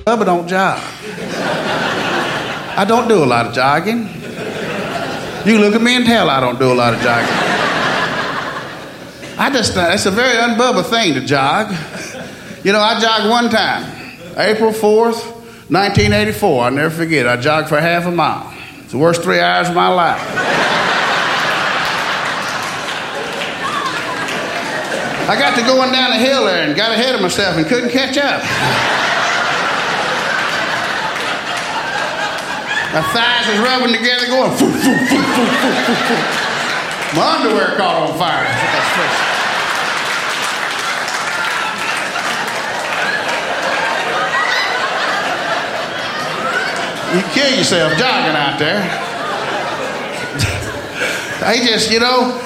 Bubba don't jog. I don't do a lot of jogging. You can look at me and tell I don't do a lot of jogging. It's a very un-Bubba thing to jog. You know, I jogged one time, April 4th, 1984. I'll never forget. I jogged for half a mile. It's the worst 3 hours of my life. I got to going down a hill there and got ahead of myself and couldn't catch up. My thighs was rubbing together going, foo, foo, foo, foo, foo, foo, foo. My underwear caught on fire. You kill yourself jogging out there. I just, you know,